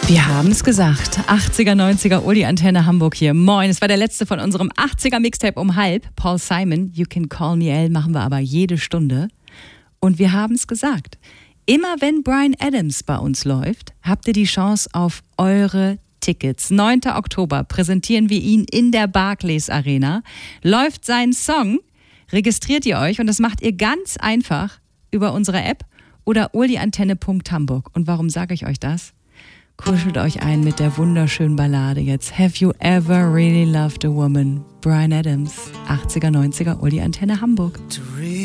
Wir haben es gesagt. 80er, 90er, Uli Antenne Hamburg hier. Moin, es war der letzte von unserem 80er Mixtape um halb. Paul Simon, You Can Call Me Al, machen wir aber jede Stunde. Und wir haben es gesagt. Immer wenn Bryan Adams bei uns läuft, habt ihr die Chance auf eure Tickets. 9. Oktober präsentieren wir ihn in der Barclays Arena. Läuft sein Song, registriert ihr euch und das macht ihr ganz einfach über unsere App oder uliantenne.hamburg. Und warum sage ich euch das? Kuschelt euch ein mit der wunderschönen Ballade jetzt. Have you ever really loved a woman? Bryan Adams, 80er, 90er, Uli Antenne Hamburg.